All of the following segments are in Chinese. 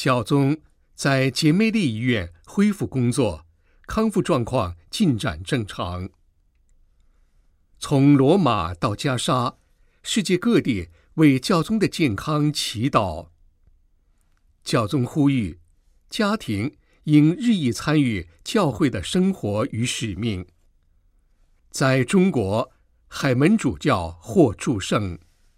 教宗在杰梅利医院恢复工作，康复状况进展正常。从罗马到加沙，世界各地为教宗的健康祈祷。教宗呼吁家庭应日益参与教会的生活与使命。在中国，海门主教获祝圣。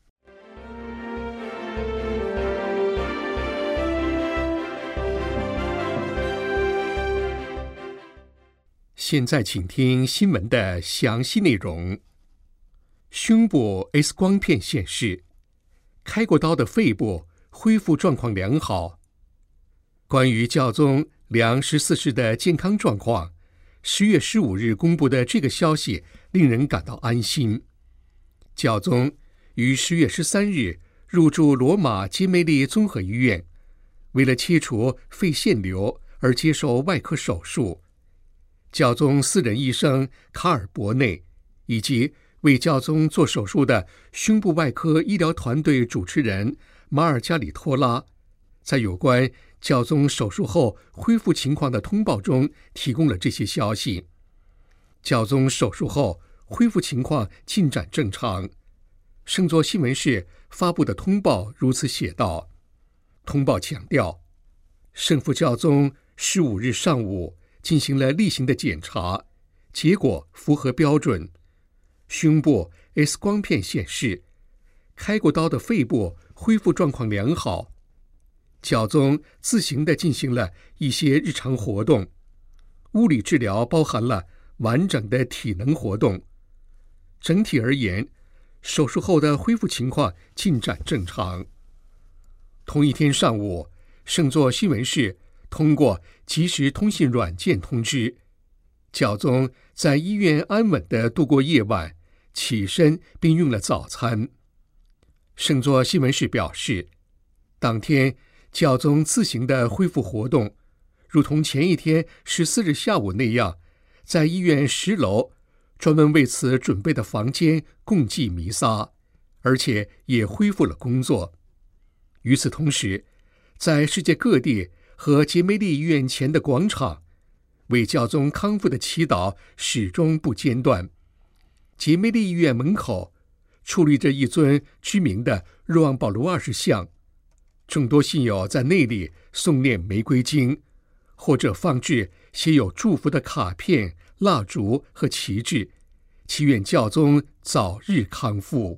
现在请听新闻的详细内容。胸部 X 光片显示，开过刀的肺部恢复状况良好。关于教宗梁14世的健康状况，10月15日公布的这个消息令人感到安心。教宗于10月13日入住罗马杰梅利综合医院，为了切除肺腺瘤而接受外科手术。教宗私人医生卡尔伯内以及为教宗做手术的胸部外科医疗团队主持人马尔加里托拉，在有关教宗手术后恢复情况的通报中提供了这些消息。教宗手术后恢复情况进展正常。圣座新闻室发布的通报如此写道。通报强调，圣父教宗15日上午进行了例行的检查，结果符合标准。胸部 X 光片显示，开过刀的肺部恢复状况良好。教宗自行地进行了一些日常活动，物理治疗包含了完整的体能活动。整体而言，手术后的恢复情况进展正常。同一天上午，圣座新闻室通过即时通信软件通知，教宗在医院安稳地度过夜晚，起身并用了早餐。圣座新闻室表示，当天教宗自行的恢复活动，如同前一天14日下午那样，在医院10楼专门为此准备的房间共祭弥撒，而且也恢复了工作。与此同时，在世界各地和杰梅利医院前的广场，为教宗康复的祈祷始终不间断。杰梅利医院门口矗立着一尊知名的若望保禄2世像，众多信友在那里诵念玫瑰经，或者放置写有祝福的卡片、蜡烛和旗帜，祈愿教宗早日康复。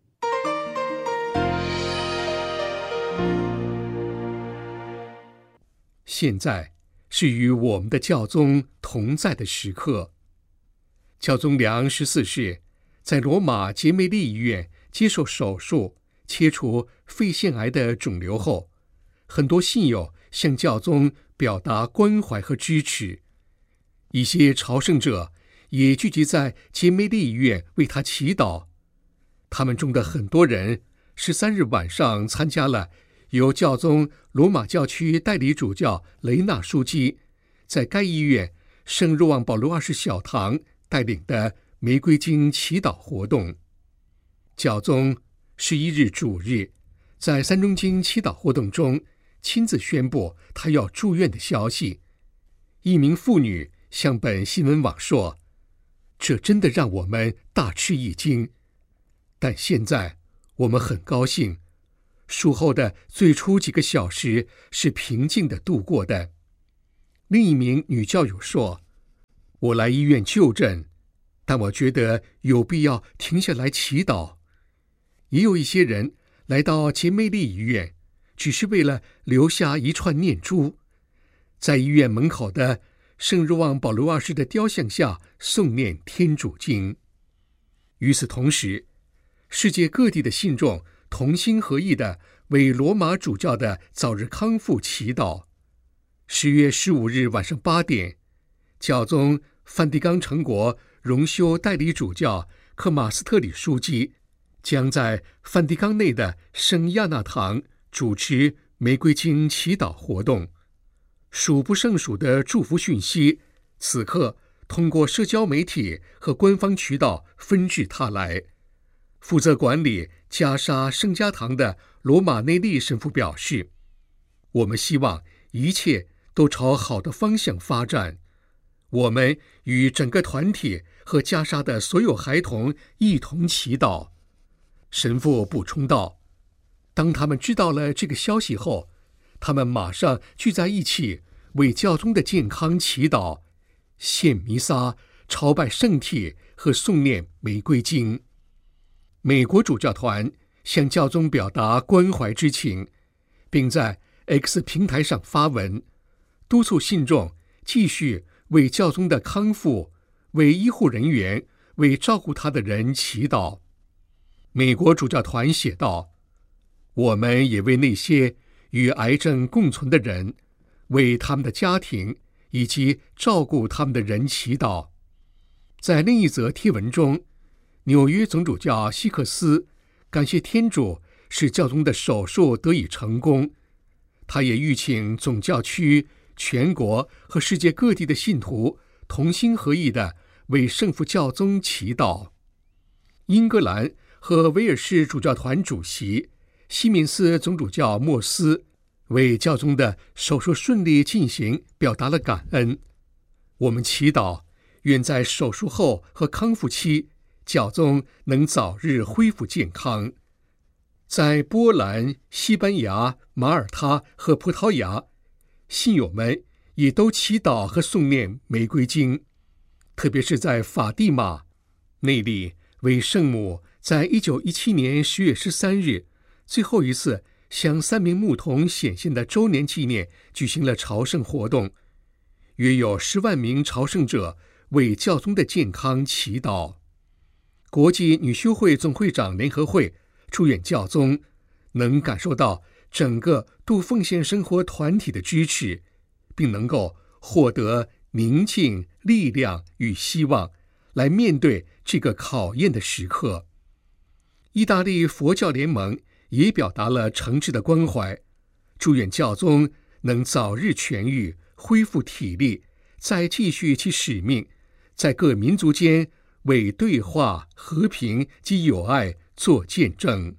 现在是与我们的教宗同在的时刻。教宗梁14世在罗马杰梅利医院接受手术，切除肺腺癌的肿瘤后，很多信友向教宗表达关怀和支持。一些朝圣者也聚集在杰梅利医院为他祈祷。他们中的很多人13日晚上参加了由教宗罗马教区代理主教雷纳枢机在该医院圣若望保禄2世小堂带领的玫瑰经祈祷活动。教宗11日主日在三中经祈祷活动中亲自宣布他要住院的消息。一名妇女向本新闻网说，这真的让我们大吃一惊，但现在我们很高兴，术后的最初几个小时是平静地度过的。另一名女教友说，我来医院就诊，但我觉得有必要停下来祈祷。也有一些人来到杰梅利医院，只是为了留下一串念珠，在医院门口的圣若望保禄2世的雕像下诵念天主经。与此同时，世界各地的信众同心合意地为罗马主教的早日康复祈祷。10月15日晚上8点，教宗梵蒂冈城国荣休代理主教克马斯特里枢机将在梵蒂冈内的圣亚纳堂主持玫瑰经祈祷活动。数不胜数的祝福讯息此刻通过社交媒体和官方渠道纷至沓来。负责管理加沙圣家堂的罗马内利神父表示， 我们希望一切都朝好的方向发展。我们与整个团体和加沙的所有孩童一同祈祷。神父补充道，当他们知道了这个消息后，他们马上聚在一起为教宗的健康祈祷，献弥撒、朝拜圣体和诵念玫瑰经。美国主教团向教宗表达关怀之情，并在 X 平台上发文，督促信众继续为教宗的康复、为医护人员、为照顾他的人祈祷。美国主教团写道，我们也为那些与癌症共存的人，为他们的家庭以及照顾他们的人祈祷。在另一则贴文中，纽约总主教希克斯感谢天主使教宗的手术得以成功，他也吁请总教区、全国和世界各地的信徒同心合意地为圣父教宗祈祷。英格兰和威尔士主教团主席西敏寺总主教莫斯为教宗的手术顺利进行表达了感恩。我们祈祷，愿在手术后和康复期，教宗能早日恢复健康。在波兰、西班牙、马耳他和葡萄牙，信友们也都祈祷和诵念玫瑰经，特别是在法蒂玛，那里为圣母在1917年10月13日最后一次向3名牧童显现的周年纪念举行了朝圣活动，约有10万名朝圣者为教宗的健康祈祷。国际女修会总会长联合会祝愿教宗能感受到整个度奉献生活团体的支持，并能够获得宁静、力量与希望，来面对这个考验的时刻。意大利佛教联盟也表达了诚挚的关怀，祝愿教宗能早日痊愈，恢复体力，再继续其使命，在各民族间为对话、和平及友爱做见证。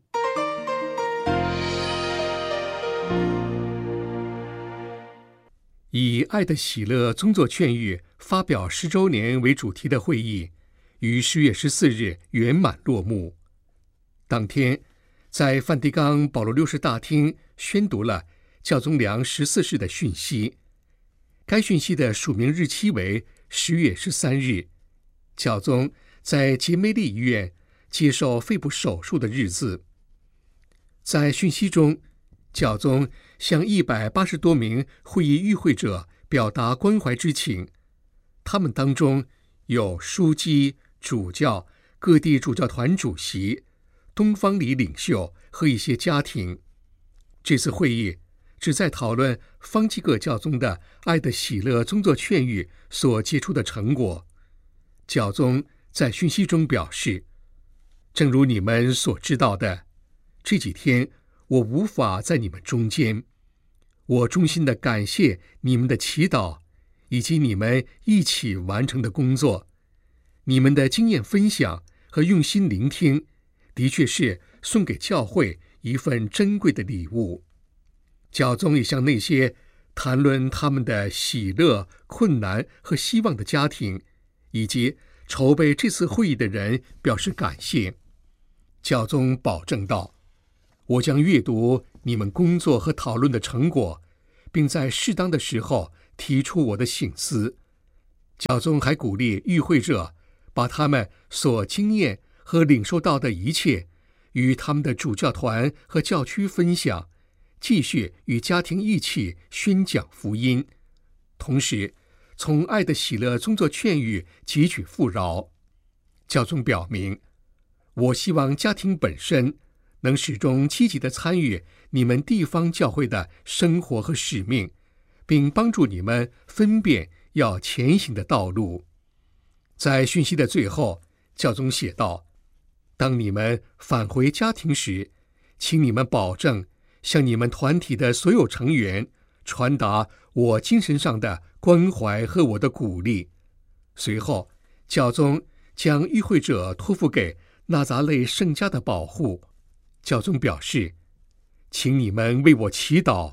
以爱的喜乐宗座劝谕发表10周年为主题的会议于10月14日圆满落幕。当天，在梵蒂冈保罗6世大厅宣读了教宗良14世的讯息，该讯息的署名日期为10月13日，教宗在杰梅利医院接受肺部手术的日子。在讯息中，教宗向180多名会议与会者表达关怀之情，他们当中有枢机、主教、各地主教团主席、东方礼领袖和一些家庭。这次会议旨在讨论方济各教宗的爱的喜乐宗座劝谕所结出的成果。教宗在讯息中表示，正如你们所知道的，这几天我无法在你们中间。我衷心地感谢你们的祈祷，以及你们一起完成的工作。你们的经验分享和用心聆听，的确是送给教会一份珍贵的礼物。教宗也向那些谈论他们的喜乐、困难和希望的家庭，以及筹备这次会议的人表示感谢。教宗保证道，我将阅读你们工作和讨论的成果，并在适当的时候提出我的省思。教宗还鼓励与会者把他们所经验和领受到的一切与他们的主教团和教区分享，继续与家庭一起宣讲福音，同时从爱的喜乐宗座劝谕汲取富饶。教宗表明，我希望家庭本身能始终积极地参与你们地方教会的生活和使命，并帮助你们分辨要前行的道路。在讯息的最后，教宗写道，当你们返回家庭时，请你们保证向你们团体的所有成员传达我精神上的关怀和我的鼓励。随后，教宗将与会者托付给纳匝肋圣家的保护。教宗表示，请你们为我祈祷，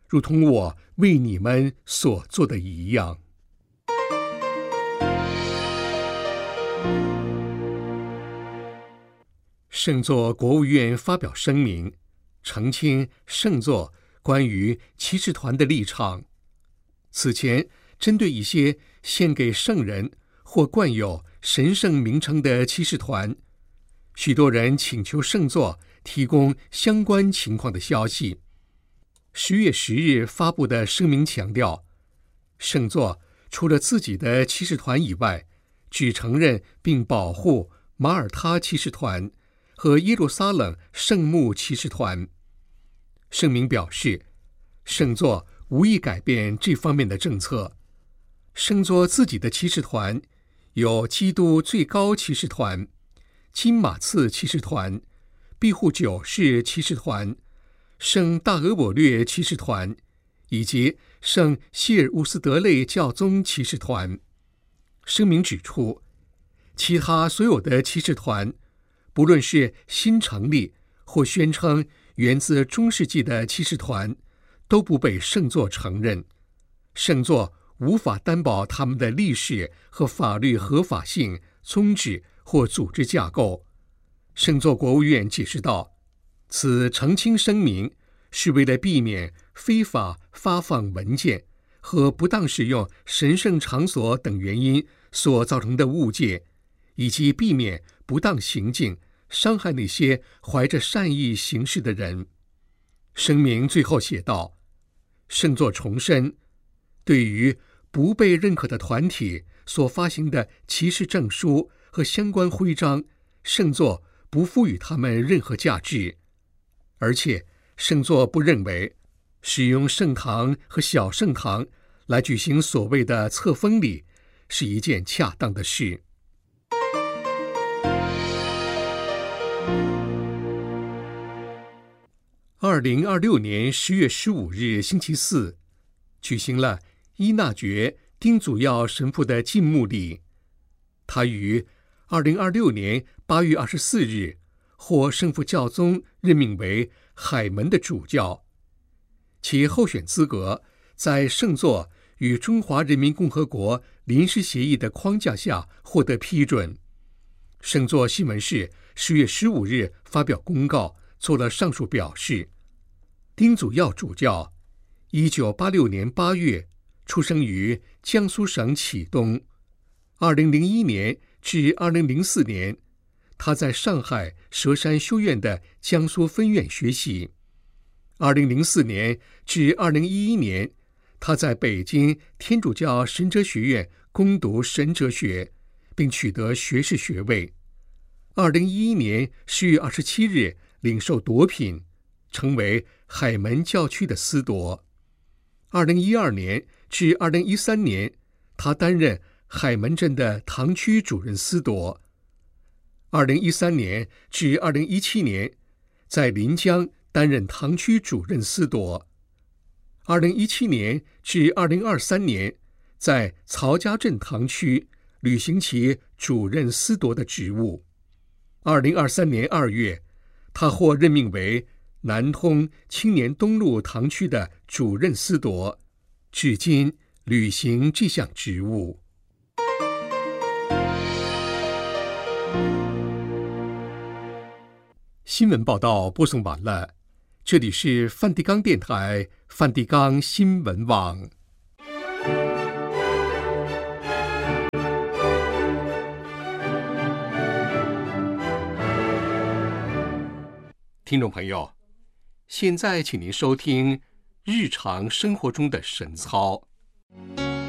如同我为你们所做的一样。圣座国务院发表声明，澄清圣座关于骑士团的立场。此前，针对一些献给圣人或冠有神圣名称的骑士团，许多人请求圣座提供相关情况的消息。10月10日发布的声明强调，圣座除了自己的骑士团以外，只承认并保护马耳他骑士团和耶路撒冷圣墓骑士团。声明表示，圣座无意改变这方面的政策。圣座自己的骑士团有基督最高骑士团、金马刺骑士团、庇护九世骑士团、圣大俄伯略骑士团以及圣希尔乌斯德类教宗骑士团。声明指出，其他所有的骑士团，不论是新成立或宣称源自中世纪的骑士团，都不被圣座承认。圣座无法担保他们的历史和法律合法性、宗旨或组织架构。圣座国务院解释道，此澄清声明是为了避免非法发放文件和不当使用神圣场所等原因所造成的误解，以及避免不当行径伤害那些怀着善意行事的人。声明最后写道，圣座重申，对于不被认可的团体所发行的骑士证书和相关徽章，圣座不赋予他们任何价值，而且圣座不认为使用圣堂和小圣堂来举行所谓的册封礼是一件恰当的事。2026年10月15日星期四，举行了依纳爵丁祖耀神父的禁牧礼。他于2026年8月24日获圣父教宗任命为海门的主教，其候选资格在圣座与中华人民共和国临时协议的框架下获得批准。圣座新闻室10月15日发表公告，做了上述表示。丁祖耀主教1986年8月出生于江苏省启东，2001年至2004年，他在上海佘山修院的江苏分院学习。2004年至2011年，他在北京天主教神哲学院攻读神哲学，并取得学士学位。2011年10月27日领受铎品，成为海门教区的司铎。2012年至2013年，他担任海门镇的堂区主任司铎。2013年至2017年，在临江担任堂区主任司铎。2017年至2023年，在曹家镇堂区履行其主任司铎的职务。2023年2月，他获任命为南通青年东路堂区的主任司铎，至今履行这项职务。新闻报道播送完了，这里是梵蒂冈电台梵蒂冈新闻网。听众朋友，现在请您收听日常生活中的神操。